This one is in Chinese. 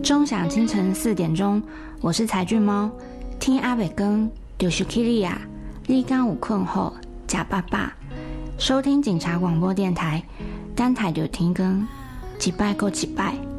钟响清晨4点钟，我是柴俊猫。听阿北更就是起你啊，你刚有困后假爸爸。收听警察广播电台，单台就停更，一摆够一摆。